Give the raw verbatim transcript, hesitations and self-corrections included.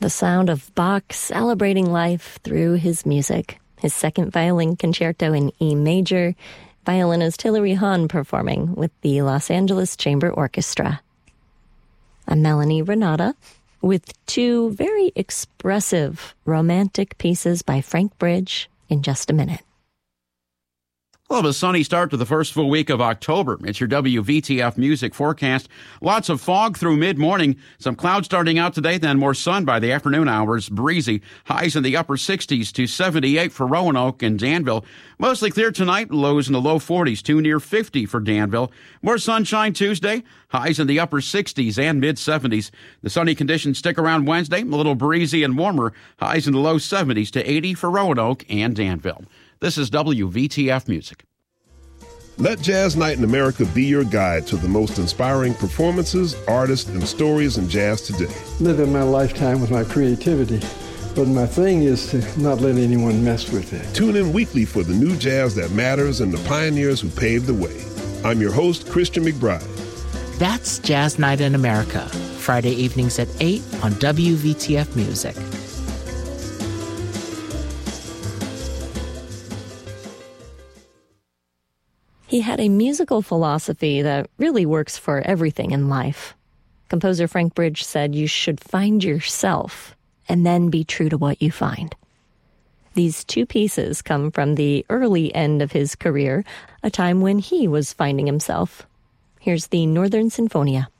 The sound of Bach celebrating life through his music. His second violin concerto in E major, violinist Hilary Hahn performing with the Los Angeles Chamber Orchestra. I'm Melanie Renata with two very expressive romantic pieces by Frank Bridge in just a minute. Well, a sunny start to the first full week of October. It's your W V T F music forecast. Lots of fog through mid-morning. Some clouds starting out today, then more sun by the afternoon hours. Breezy. Highs in the upper sixties to seventy-eight for Roanoke and Danville. Mostly clear tonight. Lows in the low forties to near fifty for Danville. More sunshine Tuesday. Highs in the upper sixties and mid-seventies. The sunny conditions stick around Wednesday. A little breezy and warmer. Highs in the low seventies to eighty for Roanoke and Danville. This is W V T F Music. Let Jazz Night in America be your guide to the most inspiring performances, artists, and stories in jazz today. Living my lifetime with my creativity, but my thing is to not let anyone mess with it. Tune in weekly for the new jazz that matters and the pioneers who paved the way. I'm your host, Christian McBride. That's Jazz Night in America, Friday evenings at eight on W V T F Music. He had a musical philosophy that really works for everything in life. Composer Frank Bridge said you should find yourself and then be true to what you find. These two pieces come from the early end of his career, a time when he was finding himself. Here's the Northern Sinfonia.